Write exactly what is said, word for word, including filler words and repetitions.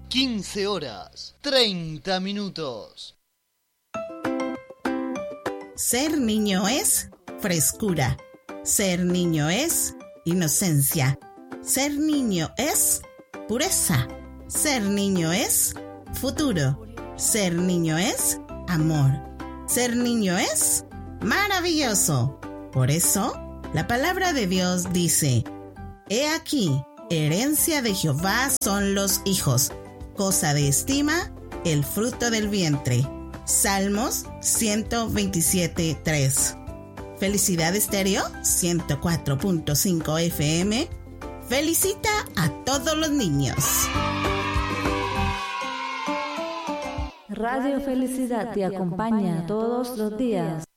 quince horas, treinta minutos. Ser niño es frescura. Ser niño es inocencia. Ser niño es pureza. Ser niño es futuro. Ser niño es amor. Ser niño es maravilloso. Por eso, la palabra de Dios dice: He aquí, herencia de Jehová son los hijos, cosa de estima, el fruto del vientre. Salmos ciento veintisiete, tres. Felicidad Estéreo ciento cuatro punto cinco F M felicita a todos los niños. Radio Felicidad te acompaña todos los días.